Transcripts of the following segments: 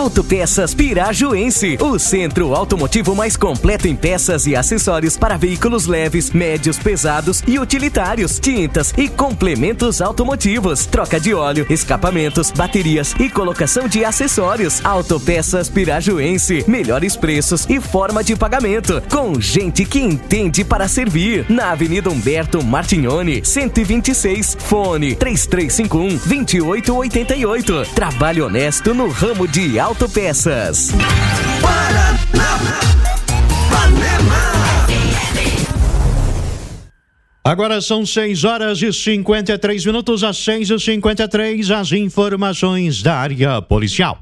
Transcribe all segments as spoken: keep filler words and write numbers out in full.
Autopeças Pirajuense, o centro automotivo mais completo em peças e acessórios para veículos leves, médios, pesados e utilitários, tintas e complementos automotivos, troca de óleo, escapamentos, baterias e colocação de acessórios. Autopeças Pirajuense, melhores preços e forma de pagamento, com gente que entende para servir. Na Avenida Humberto Martignoni, cento e vinte e seis, fone três três cinco um, dois oito oito oito. Trabalho honesto no ramo de autopeças. Paraná, Panema. Agora são seis horas e cinquenta e três minutos, às seis e cinquenta e três, as informações da área policial.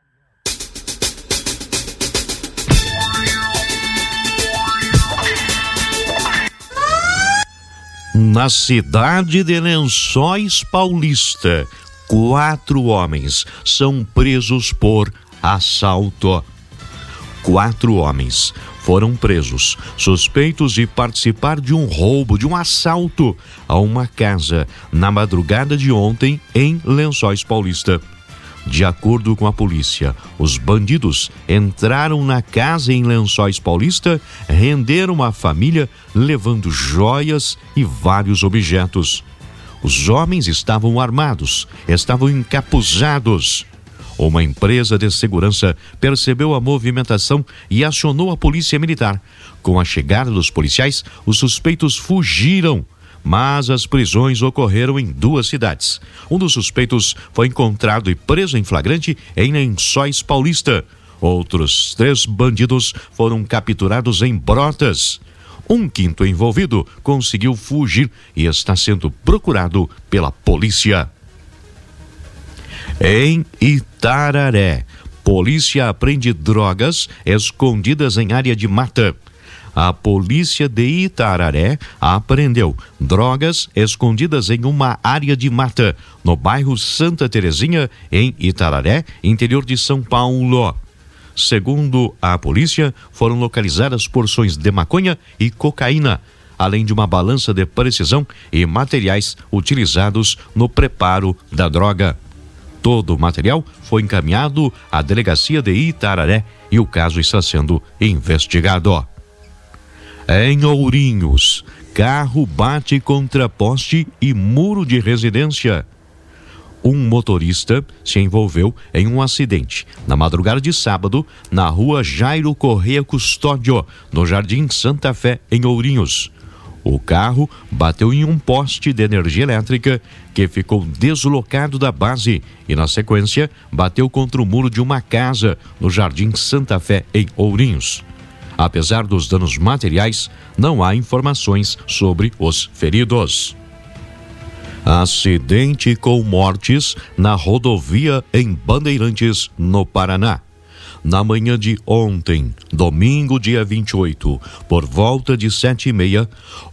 Na cidade de Lençóis Paulista, quatro homens são presos por assalto. Quatro homens foram presos, suspeitos de participar de um roubo, de um assalto a uma casa na madrugada de ontem em Lençóis Paulista. De acordo com a polícia, os bandidos entraram na casa em Lençóis Paulista, renderam a família, levando joias e vários objetos. Os homens estavam armados, estavam encapuzados. Uma empresa de segurança percebeu a movimentação e acionou a polícia militar. Com a chegada dos policiais, os suspeitos fugiram, mas as prisões ocorreram em duas cidades. Um dos suspeitos foi encontrado e preso em flagrante em Lençóis Paulista. Outros três bandidos foram capturados em Brotas. Um quinto envolvido conseguiu fugir e está sendo procurado pela polícia. Em Itararé, polícia apreende drogas escondidas em área de mata. A polícia de Itararé apreendeu drogas escondidas em uma área de mata, no bairro Santa Terezinha, em Itararé, interior de São Paulo. Segundo a polícia, foram localizadas porções de maconha e cocaína, além de uma balança de precisão e materiais utilizados no preparo da droga. Todo o material foi encaminhado à delegacia de Itararé e o caso está sendo investigado. Em Ourinhos, carro bate contra poste e muro de residência. Um motorista se envolveu em um acidente na madrugada de sábado na rua Jairo Correia Custódio, no Jardim Santa Fé, em Ourinhos. O carro bateu em um poste de energia elétrica que ficou deslocado da base e, na sequência, bateu contra o muro de uma casa no Jardim Santa Fé, em Ourinhos. Apesar dos danos materiais, não há informações sobre os feridos. Acidente com mortes na rodovia em Bandeirantes, no Paraná. Na manhã de ontem, domingo, dia vinte e oito, por volta de sete e meia,